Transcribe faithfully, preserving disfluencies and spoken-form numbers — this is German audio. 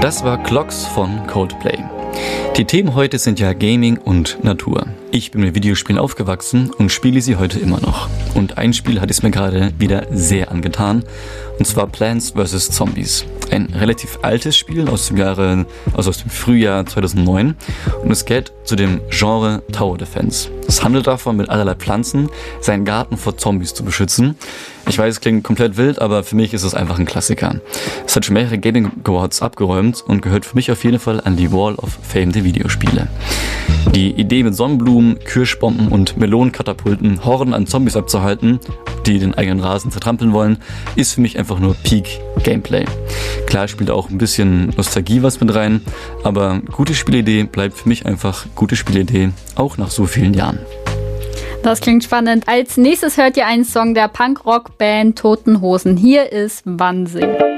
Das war Clocks von Coldplay. Die Themen heute sind ja Gaming und Natur. Ich bin mit Videospielen aufgewachsen und spiele sie heute immer noch. Und ein Spiel hat es mir gerade wieder sehr angetan, und zwar Plants versus. Zombies. Ein relativ altes Spiel aus dem Jahre, also aus dem Frühjahr zweitausendneun, und es gehört zu dem Genre Tower Defense. Es handelt davon, mit allerlei Pflanzen seinen Garten vor Zombies zu beschützen. Ich weiß, es klingt komplett wild, aber für mich ist es einfach ein Klassiker. Es hat schon mehrere Gaming Awards abgeräumt und gehört für mich auf jeden Fall an die Wall of Fame der Videospiele. Die Idee, mit Sonnenblumen, Kirschbomben und Melonenkatapulten Horden an Zombies abzuhalten, die den eigenen Rasen zertrampeln wollen, ist für mich einfach nur Peak Gameplay. Klar spielt auch ein bisschen Nostalgie was mit rein, aber gute Spielidee bleibt für mich einfach gute Spielidee, auch nach so vielen Jahren. Das klingt spannend. Als nächstes hört ihr einen Song der Punk-Rock-Band Toten Hosen. Hier ist Wannsee.